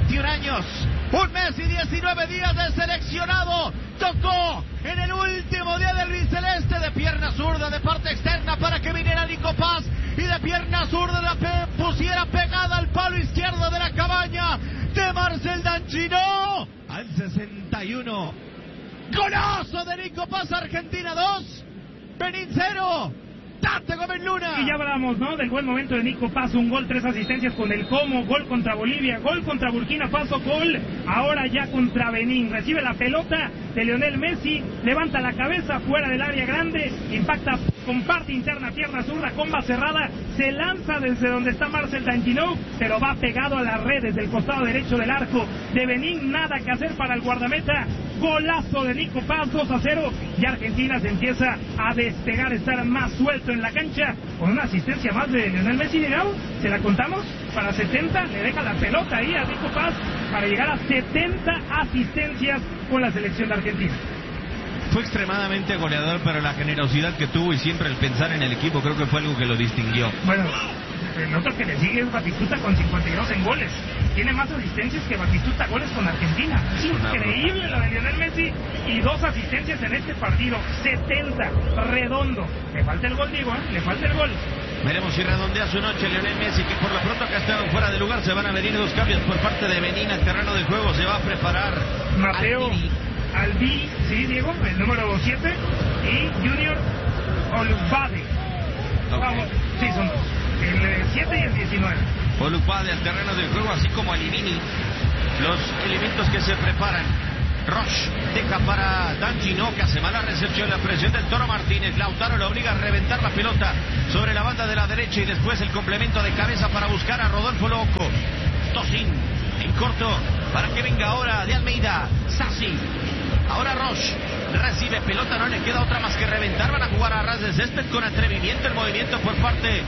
21 años, 1 mes y 19 días de seleccionado. Tocó en el último día del biceleste de pierna zurda de parte externa para que viniera Nico Paz y de pierna zurda la pusiera pegada al palo izquierdo de la cabaña de Marcel Danginó al 61. Golazo de Nico Paz, Argentina 2, Benín 0. Tate Gómez Luna. Y ya hablamos, ¿no?, del buen momento de Nico Paz, un gol, 3 asistencias con el Como, gol contra Bolivia, gol contra Burkina Faso, gol ahora ya contra Benín. Recibe la pelota de Lionel Messi, levanta la cabeza fuera del área grande, impacta con parte interna, pierna zurda, comba cerrada, se lanza desde donde está Marcel Danginó, pero va pegado a las redes del costado derecho del arco de Benín. Nada que hacer para el guardameta. Golazo de Nico Paz, 2-0, y Argentina se empieza a despegar, estar más suelto en la cancha, con una asistencia más de Lionel Messi. Llegado, se la contamos, para 70, le deja la pelota ahí a Nico Paz para llegar a 70 asistencias con la selección de Argentina. Fue extremadamente goleador, pero la generosidad que tuvo y siempre el pensar en el equipo creo que fue algo que lo distinguió. Bueno, el otro que le sigue es Batistuta con 52 en goles. Tiene más asistencias que Batistuta goles con Argentina. Es increíble lo de Lionel Messi, y 2 asistencias en este partido. 70, redondo. Le falta el gol, digo, le falta el gol. Veremos si redondea su noche Lionel Messi, que por lo pronto que ha estado fuera de lugar. Se van a venir 2 cambios por parte de Benín al terreno de juego. Se va a preparar Mateo Albi, sí, Diego, el número 7, y Junior Olubade. Okay. Sí, son 2. El 7 y el 19. Olubade al terreno del juego, así como Alivini. Los elementos que se preparan. Roche deja para Danginó, que hace mala recepción, la presión del Toro Martínez. Lautaro lo obliga a reventar la pelota sobre la banda de la derecha, y después el complemento de cabeza para buscar a Rodolfo Loco. Tocín en corto para que venga ahora de Almeida. Sassi. Ahora Roche recibe pelota, no le queda otra más que reventar. Van a jugar a ras de césped con atrevimiento. El movimiento por parte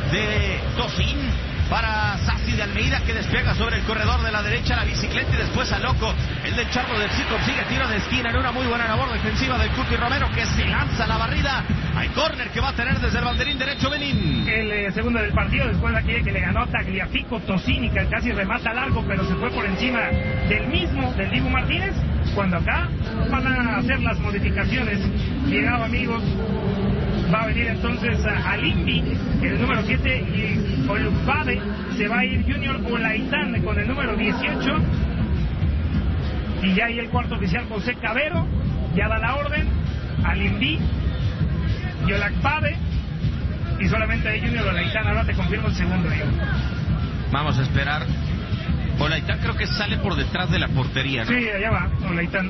de Tocín para Sassi de Almeida, que despega sobre el corredor de la derecha la bicicleta, y después a Loco, el del Charro del Sí, consigue tiro de esquina en una muy buena labor defensiva del Cuti Romero, que se lanza la barrida al córner que va a tener desde el banderín derecho Benín. El segundo del partido, después de aquí que le ganó a Tagliafico. Tocini, que casi remata largo, pero se fue por encima del mismo, del Dibu Martínez, cuando acá van a hacer las modificaciones. Llegado, amigos, va a venir entonces a Limbi, el número 7, y Olubade. Se va a ir Junior Olaitán con el número 18. Y ya ahí el cuarto oficial, José Cabero, ya da la orden a Limbi y Olubade. Y solamente ahí Junior Olaitán. Ahora te confirmo el segundo, Diego. Vamos a esperar. Olaitán creo que sale por detrás de la portería, ¿no? Sí, allá va, Olaitán.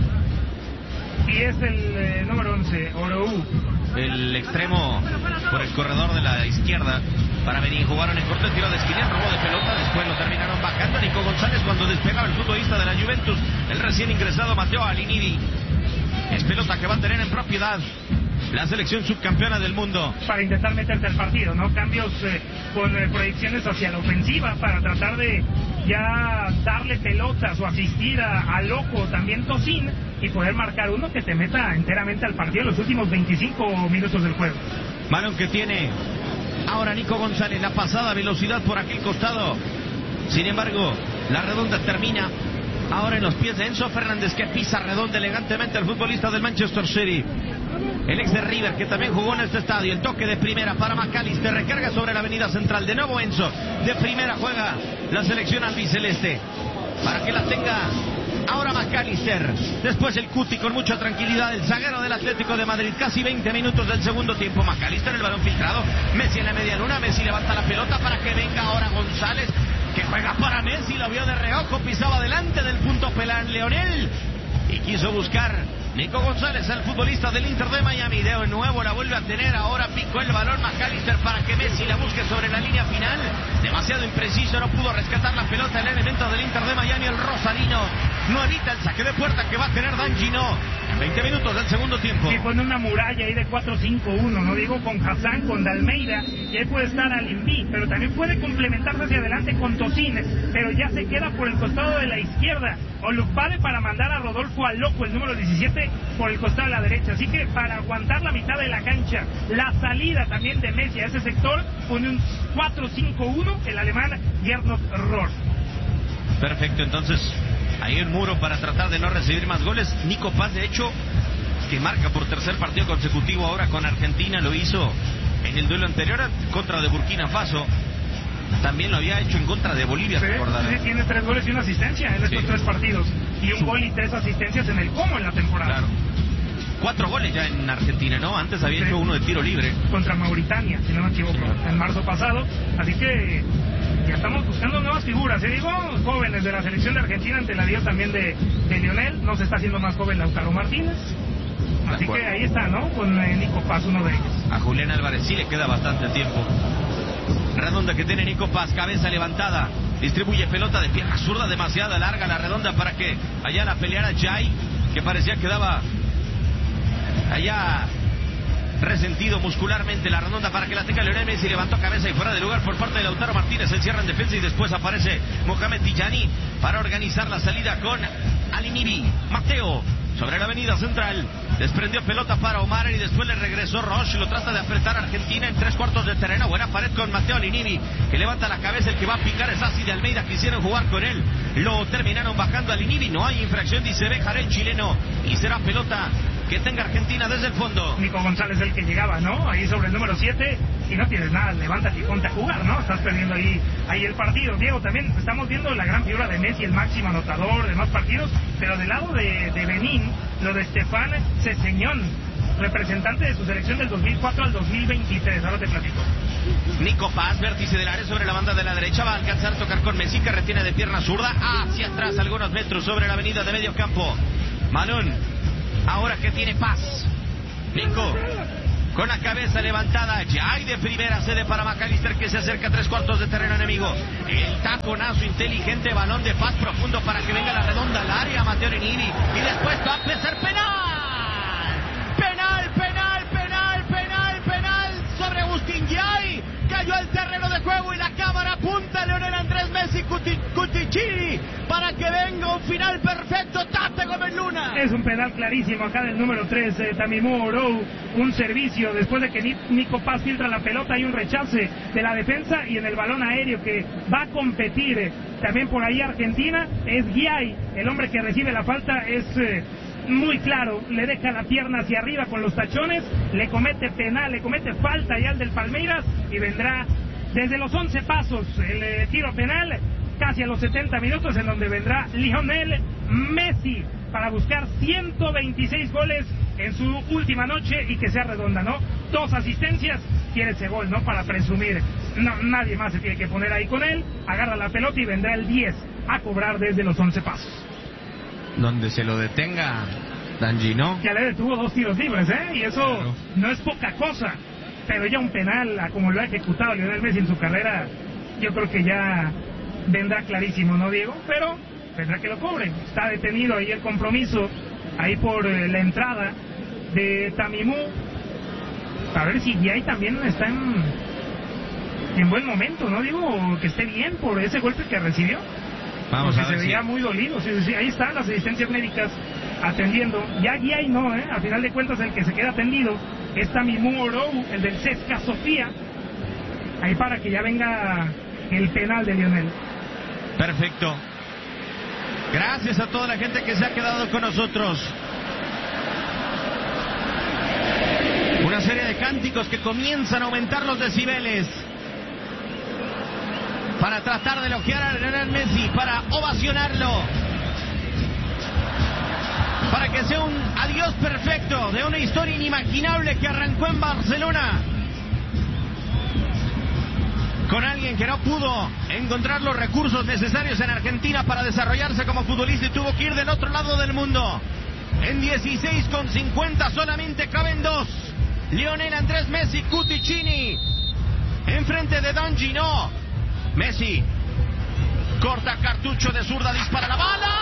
Y es el número 11, Orou. El extremo por el corredor de la izquierda para venir. Jugaron en corto, el tiro de esquina, robo de pelota, después lo terminaron bajando Nico González cuando despegaba el futbolista de la Juventus, el recién ingresado Matteo Alinidi. Es pelota que va a tener en propiedad la selección subcampeona del mundo. Para intentar meterte al partido, ¿no? Cambios con proyecciones hacia la ofensiva para tratar de ya darle pelotas o asistir a Loco, también Tocín, y poder marcar uno que te meta enteramente al partido en los últimos 25 minutos del juego. Balón que tiene ahora Nico González, la pasada velocidad por aquel costado. Sin embargo, la redonda termina ahora en los pies de Enzo Fernández, que pisa redonda elegantemente al futbolista del Manchester City. El ex de River, que también jugó en este estadio. El toque de primera para McAllister, recarga sobre la avenida central. De nuevo Enzo, de primera juega la selección albiceleste, para que la tenga ahora McAllister. Después el Cuti con mucha tranquilidad, el zaguero del Atlético de Madrid. Casi 20 minutos del segundo tiempo. McAllister, el balón filtrado. Messi en la media luna. Messi levanta la pelota para que venga ahora González, que juega para Messi. Lo vio de reojo, pisaba delante del punto penal Leonel y quiso buscar Nico González, el futbolista del Inter de Miami. De nuevo la vuelve a tener. Ahora picó el balón McAllister para que Messi la busque sobre la línea final. Demasiado impreciso, no pudo rescatar la pelota el elemento del Inter de Miami. El rosarino no evita el saque de puerta que va a tener Danginó en 20 minutos del segundo tiempo. Sí, pone una muralla ahí de 4-5-1, no digo con Hassan, con Dalmeida, y ahí puede estar Alimbi, pero también puede complementarse hacia adelante con Tocines, pero ya se queda por el costado de la izquierda. Olubade para mandar a Rodolfo a Loco, el número 17, por el costado de la derecha. Así que para aguantar la mitad de la cancha, la salida también de Messi a ese sector, pone un 4-5-1 el alemán Gernot Rohr. Perfecto, entonces ahí el muro para tratar de no recibir más goles. Nico Paz, de hecho, que marca por tercer partido consecutivo ahora con Argentina, lo hizo en el duelo anterior contra de Burkina Faso. También lo había hecho en contra de Bolivia, sí, recordaré. Sí, tiene 3 goles y una asistencia en estos 3 partidos. Y un gol y 3 asistencias en el Como en la temporada. Claro. 4 goles ya en Argentina, ¿no? Antes había hecho uno de tiro libre. Contra Mauritania, si no me equivoco, en marzo pasado. Así que ya estamos buscando nuevas figuras. Digo, jóvenes de la selección de Argentina ante la adiós también de Lionel. No se está haciendo más joven Lautaro Martínez. Así que ahí está, ¿no? Con Nico Paz, uno de ellos. A Julián Álvarez sí le queda bastante tiempo. Redonda que tiene Nico Paz, cabeza levantada. Distribuye pelota de pierna zurda, demasiado larga la redonda para que allá la peleara Jai, que parecía que daba allá resentido muscularmente. La redonda para que la tenga Lionel Messi, levantó cabeza y fuera de lugar por parte de Lautaro Martínez. Se encierra en defensa y después aparece Mohamed Tijani para organizar la salida con Alinibi. Mateo sobre la avenida central, desprendió pelota para Omar y después le regresó Roche. Lo trata de apretar Argentina en 3/4 de terreno. Buena pared con Mateo Alinibi, que levanta la cabeza. El que va a picar es Asi de Almeida. Quisieron jugar con él, lo terminaron bajando. Alinibi, no hay infracción, dice Béjar, el chileno, y será pelota que tenga Argentina desde el fondo. Nico González el que llegaba, ¿no? Ahí sobre el número 7, y no tienes nada, levántate y ponte a jugar, ¿no? Estás perdiendo ahí el partido. Diego, también estamos viendo la gran figura de Messi, el máximo anotador de más partidos, pero del lado de Benín, lo de Stefan Sesseñón, representante de su selección del 2004 al 2023. Ahora te platico. Nico Paz, vértice del área sobre la banda de la derecha, va a alcanzar a tocar con Messi, que retiene de pierna zurda hacia atrás algunos metros sobre la avenida de medio campo. Malón, ahora que tiene Paz. Nico, con la cabeza levantada, ya hay de primera, cede para McAllister, que se acerca a 3/4 de terreno enemigo. El taconazo inteligente, balón de Paz profundo para que venga la redonda al área, Mateo Alinibi, y después va a empezar penal. Penal sobre Agustín Jai. Cayó al terreno de juego y la cámara apunta a Lionel Andrés Messi Cuticini para que venga un final perfecto. Tate Gómez Luna. Es un penal clarísimo acá del número 3, Tamimou Orou. Un servicio después de que Nico Paz filtra la pelota. Hay un rechace de la defensa y en el balón aéreo que va a competir también por ahí Argentina es Guiay. El hombre que recibe la falta es muy claro, le deja la pierna hacia arriba con los tachones, le comete penal, le comete falta ya al del Palmeiras y vendrá desde los 11 pasos el tiro penal, casi a los 70 minutos, en donde vendrá Lionel Messi para buscar 126 goles en su última noche y que sea redonda, ¿no? 2 asistencias, quiere ese gol, ¿no? Para presumir. No, nadie más se tiene que poner ahí con él, agarra la pelota y vendrá el 10 a cobrar desde los 11 pasos. Donde se lo detenga Danjino. Ya le detuvo 2 tiros libres, y eso claro, no es poca cosa. Pero ya un penal, como lo ha ejecutado Lionel Messi en su carrera, yo creo que ya vendrá clarísimo, ¿no, Diego? Pero vendrá que lo cobre. Está detenido ahí el compromiso, ahí por la entrada de Tamimou. A ver si Guiay también está en buen momento, ¿no, Diego? Que esté bien por ese golpe que recibió. Vamos a ver, se veía muy dolido. Sí, ahí están las asistencias médicas atendiendo. Ya Guiay no, a final de cuentas el que se queda atendido es Tamimou Orou, el del CSKA Sofía. Ahí para que ya venga el penal de Lionel. Perfecto. Gracias a toda la gente que se ha quedado con nosotros. Una serie de cánticos que comienzan a aumentar los decibeles para tratar de elogiar a Lionel Messi, para ovacionarlo, para que sea un adiós perfecto de una historia inimaginable que arrancó en Barcelona con alguien que no pudo encontrar los recursos necesarios en Argentina para desarrollarse como futbolista y tuvo que ir del otro lado del mundo. En 16,50 solamente caben 2. Lionel Andrés Messi Cuticini enfrente de Danjino. Messi corta cartucho de zurda, dispara la bala.